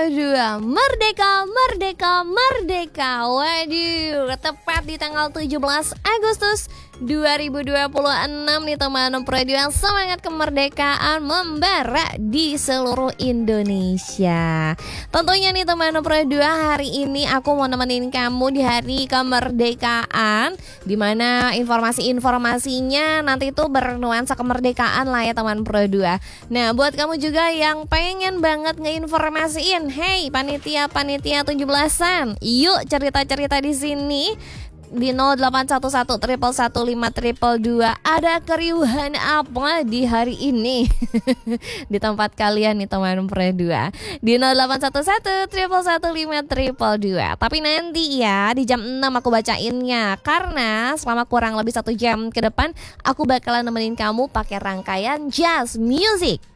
Pro 2. Merdeka, merdeka, merdeka. Waduh, tepat di tanggal 17 Agustus 2026 nih teman Pro 2. Semangat kemerdekaan membara di seluruh Indonesia. Tentunya nih teman Pro 2, hari ini aku mau nemenin kamu di hari kemerdekaan, dimana informasi-informasinya nanti itu bernuansa kemerdekaan lah ya teman Pro 2. Nah, buat kamu juga yang pengen banget ngeinformasiin, hey panitia 17-an, yuk cerita-cerita di sini di 0811 115 ada keriuhan apa di hari ini di tempat kalian nih teman Pro 2 di 0811 115 tapi nanti ya di jam 6 aku bacainnya, karena selama kurang lebih 1 jam ke depan aku bakalan nemenin kamu pakai rangkaian Jazz Music.